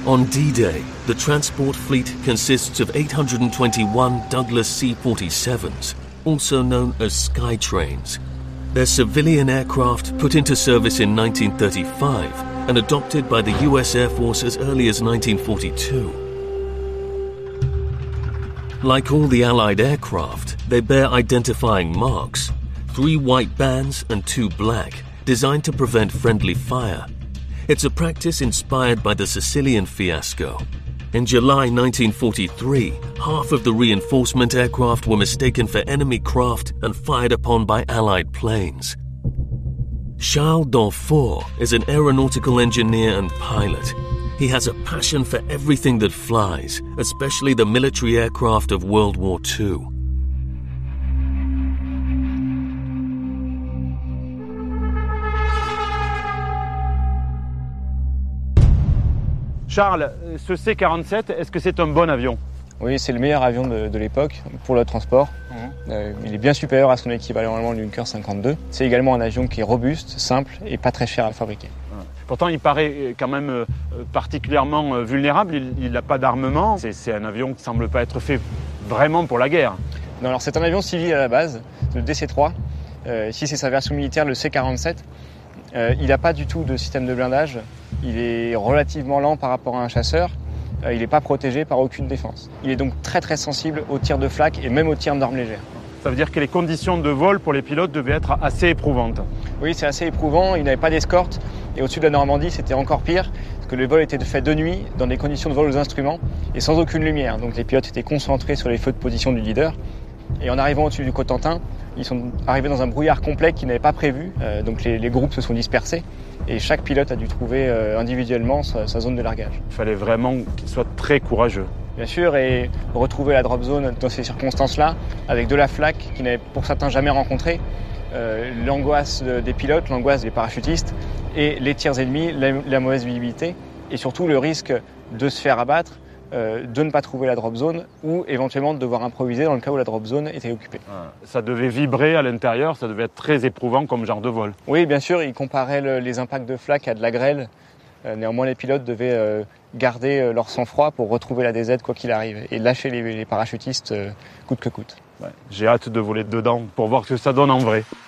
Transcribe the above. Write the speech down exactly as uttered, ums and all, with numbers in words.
On D-Day, the transport fleet consists of eight hundred twenty-one Douglas C forty-sevens, also known as Skytrains. They're civilian aircraft put into service in nineteen thirty-five and adopted by the U S Air Force as early as nineteen forty-two. Like all the Allied aircraft, they bear identifying marks, three white bands and two black, designed to prevent friendly fire. It's a practice inspired by the Sicilian fiasco. In July nineteen forty-three, half of the reinforcement aircraft were mistaken for enemy craft and fired upon by Allied planes. Charles Danfort is an aeronautical engineer and pilot. He has a passion for everything that flies, especially the military aircraft of World War Two. Charles, ce C quarante-sept, est-ce que c'est un bon avion? Oui, c'est le meilleur avion de, de l'époque pour le transport. Mmh. Euh, il est bien supérieur à son équivalent allemand, le Junker cinquante-deux. C'est également un avion qui est robuste, simple et pas très cher à fabriquer. Mmh. Pourtant, il paraît quand même euh, particulièrement euh, vulnérable. Il n'a pas d'armement. C'est, c'est un avion qui ne semble pas être fait vraiment pour la guerre. Non, alors c'est un avion civil à la base, le D C trois. Euh, ici, c'est sa version militaire, le C quarante-sept. Euh, il n'a pas du tout de système de blindage. Il est relativement lent par rapport à un chasseur. Euh, il n'est pas protégé par aucune défense. Il est donc très très sensible aux tirs de flak et même aux tirs d'armes légères. Ça veut dire que les conditions de vol pour les pilotes devaient être assez éprouvantes. Oui, c'est assez éprouvant. Il n'avait pas d'escorte. Et au-dessus de la Normandie, c'était encore pire, parce que le vol était fait de nuit, dans des conditions de vol aux instruments, et sans aucune lumière. Donc les pilotes étaient concentrés sur les feux de position du leader. Et en arrivant au-dessus du Cotentin, ils sont arrivés dans un brouillard complet qu'ils n'avaient pas prévu. Euh, donc les, les groupes se sont dispersés. Et chaque pilote a dû trouver euh, individuellement sa, sa zone de largage. Il fallait vraiment qu'il soit très courageux. Bien sûr, et retrouver la drop zone dans ces circonstances-là, avec de la flak qu'ils n'avaient pour certains jamais rencontré, euh, l'angoisse des pilotes, l'angoisse des parachutistes, et les tirs ennemis, la, la mauvaise visibilité, et surtout le risque de se faire abattre, euh, de ne pas trouver la drop zone, ou éventuellement de devoir improviser dans le cas où la drop zone était occupée. Ah, ça devait vibrer à l'intérieur, ça devait être très éprouvant comme genre de vol. Oui, bien sûr, il comparait le, les impacts de flak à de la grêle. Euh, néanmoins, les pilotes devaient euh, garder euh, leur sang-froid pour retrouver la D Z quoi qu'il arrive, et lâcher les, les parachutistes euh, coûte que coûte. Ouais, j'ai hâte de voler dedans pour voir ce que ça donne en vrai.